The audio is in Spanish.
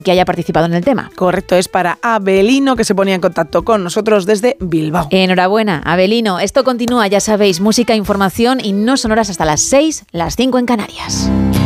que haya participado en el tema. Correcto, es para Abelino, que se ponía en contacto con nosotros desde Bilbao. Enhorabuena, Abelino. Esto continúa, ya sabéis, música, información y no sonoras hasta las 6, las 5 en Canarias.